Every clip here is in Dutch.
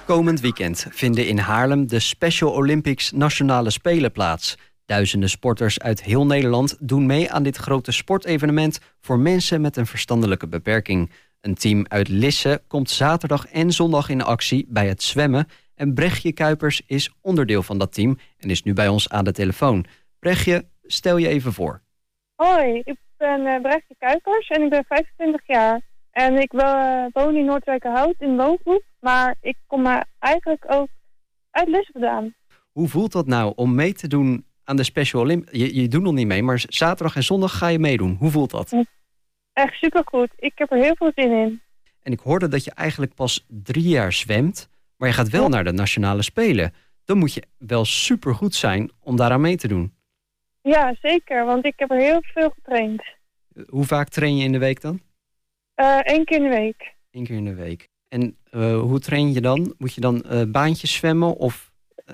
Komend weekend vinden in Haarlem de Special Olympics Nationale Spelen plaats. Duizenden sporters uit heel Nederland doen mee aan dit grote sportevenement voor mensen met een verstandelijke beperking. Een team uit Lisse komt zaterdag en zondag in actie bij het zwemmen. En Brechtje Kuipers is onderdeel van dat team en is nu bij ons aan de telefoon. Brechtje, stel je even voor. Hoi, ik ben Brechtje Kuipers en ik ben 25 jaar. En ik woon in Noordwijkerhout in woongroep, maar ik kom eigenlijk ook uit Lisse vandaan. Hoe voelt dat nou om mee te doen aan de Special Olympics? Je doet nog niet mee, maar zaterdag en zondag ga je meedoen. Hoe voelt dat? Echt supergoed. Ik heb er heel veel zin in. En ik hoorde dat je eigenlijk pas 3 jaar zwemt, maar je gaat wel naar de Nationale Spelen. Dan moet je wel supergoed zijn om daaraan mee te doen. Ja, zeker, want ik heb er heel veel getraind. Hoe vaak train je in de week dan? 1 keer in de week. 1 keer in de week. En hoe train je dan? Moet je dan baantjes zwemmen of...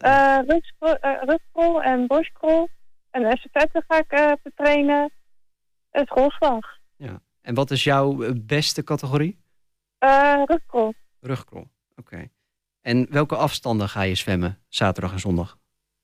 Rugcrawl en borstcrawl. En estafette ga ik trainen. En schoolslag. Ja. En wat is jouw beste categorie? Rugcrawl. Rugcrawl, oké. En welke afstanden ga je zwemmen, zaterdag en zondag?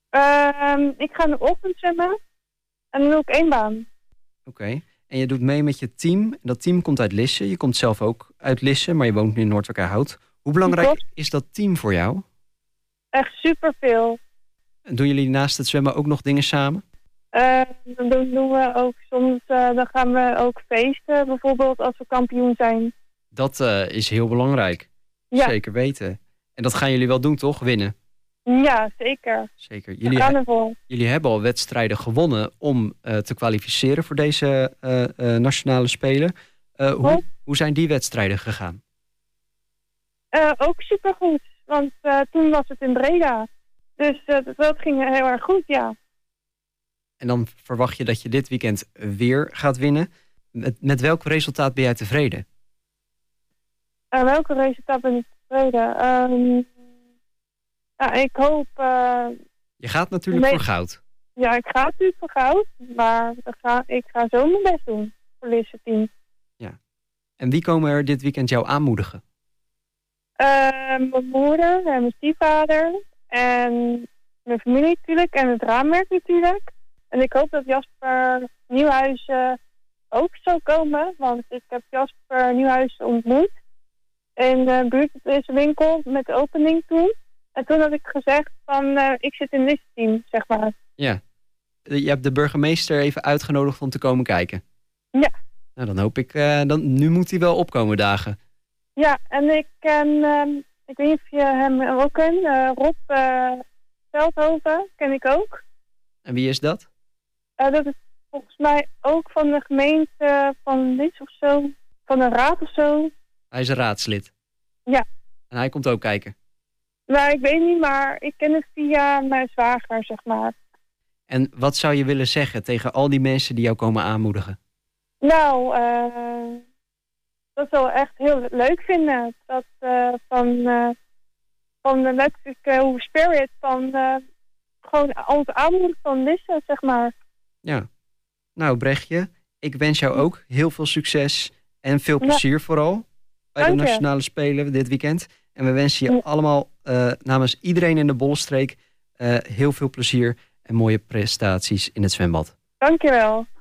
Ik ga in de ochtend zwemmen. En dan doe ik 1 baan. Oké. En je doet mee met je team. Dat team komt uit Lisse. Je komt zelf ook uit Lisse, maar je woont nu in Noordwijkerhout. Hoe belangrijk is dat team voor jou? Echt superveel. Doen jullie naast het zwemmen ook nog dingen samen? Dan doen we ook soms, dan gaan we ook feesten, bijvoorbeeld als we kampioen zijn. Dat is heel belangrijk. Ja. Zeker weten. En dat gaan jullie wel doen, toch? Winnen? Ja, zeker. Zeker. Jullie hebben al wedstrijden gewonnen om te kwalificeren voor deze nationale spelen. Hoe zijn die wedstrijden gegaan? Ook supergoed, want toen was het in Breda. Dus dat ging heel erg goed, ja. En dan verwacht je dat je dit weekend weer gaat winnen. Met welk resultaat ben jij tevreden? Welke resultaat ben ik tevreden? Ik hoop... Je gaat natuurlijk voor goud. Ja, ik ga natuurlijk voor goud. Maar ik ga zo mijn best doen voor Lisse team. Ja. En wie komen er dit weekend jou aanmoedigen? Mijn moeder en mijn stiefvader. En mijn familie natuurlijk. En het raamwerk natuurlijk. En ik hoop dat Jasper Nieuwhuizen ook zal komen. Want ik heb Jasper Nieuwhuizen ontmoet. In de buurt in zijn winkel met de opening toen. En toen had ik gezegd van ik zit in dit team, zeg maar. Ja. Je hebt de burgemeester even uitgenodigd om te komen kijken. Ja. Nou, dan hoop ik, nu moet hij wel opkomen dagen. Ja, en ik weet niet of je hem ook kent. Rob Veldhoven ken ik ook. En wie is dat? Dat is volgens mij ook van de gemeente van Lisse of zo. Van een raad of zo. Hij is een raadslid. Ja. En hij komt ook kijken. Nou, ik weet niet, maar ik ken het via mijn zwager, zeg maar. En wat zou je willen zeggen tegen al die mensen die jou komen aanmoedigen? Nou, dat zou ik echt heel leuk vinden. Dat van de letterlijke spirit van gewoon onze aanmoediging van Lisse, zeg maar. Ja. Nou, Brechtje, ik wens jou ook heel veel succes en veel plezier vooral bij de Nationale Spelen dit weekend. En we wensen je allemaal namens iedereen in de Bollenstreek heel veel plezier en mooie prestaties in het zwembad. Dankjewel.